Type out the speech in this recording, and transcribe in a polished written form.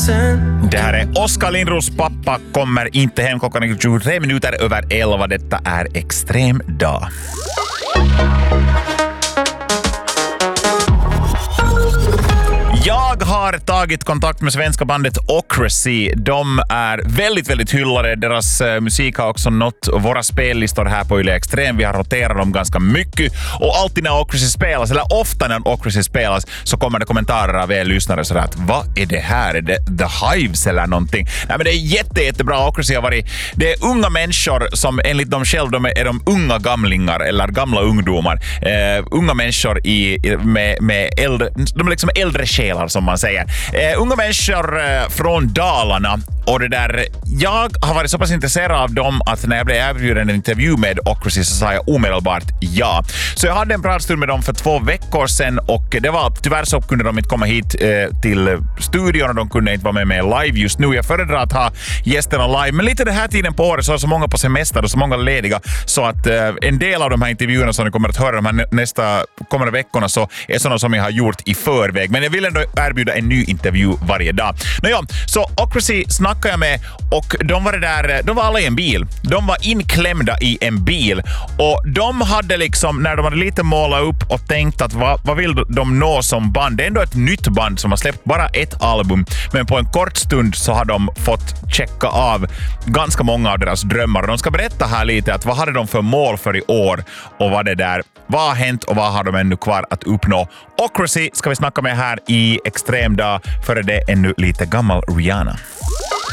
Det här är Oskar Lindros pappa kommer inte hem. Klockan är 23 minuter över 11. Detta är Extrem dag. Jag har tagit kontakt med svenska bandet Ocracy. De är väldigt, väldigt hyllade. Deras musik har också nått våra spellistor här på Yle Extrem. Vi har roterat dem ganska mycket. Och alltid när Ocracy spelas, eller ofta när Ocracy spelas, så kommer det kommentarer av er lyssnare sådär att vad är det här? Är det The Hives eller någonting? Nej, men det är jättebra. Ocracy har varit... Det är unga människor som enligt dem själv är de unga gamlingar eller gamla ungdomar. Unga människor med äldre... De är liksom äldre själar som man säger. Unga människor från Dalarna. Och det där, jag har varit så pass intresserad av dem att när jag blev erbjuden en intervju med Ocracy så sa jag omedelbart ja. Så jag hade en pratstund med dem för 2 veckor sedan och det var, tyvärr så kunde de inte komma hit till studion och de kunde inte vara med mig live just nu. Jag föredrar att ha gästerna live, men lite den här tiden på året så är så många på semester och så många lediga så att en del av de här intervjuerna som ni kommer att höra de här nästa kommande veckorna så är sådana som jag har gjort i förväg. Men jag vill ändå erbjuda en ny intervju varje dag. Nåja, så Ocracy snackade jag med och de var alla i en bil. De var inklämda i en bil och de hade liksom, när de hade lite målat upp och tänkt att vad vill de nå som band? Det är ändå ett nytt band som har släppt bara ett album, men på en kort stund så har de fått checka av ganska många av deras drömmar och de ska berätta här lite att vad hade de för mål för i år och vad har hänt och vad har de ännu kvar att uppnå. Ocracy ska vi snacka med här i Extrem dag, före det ännu lite gammal Rihanna.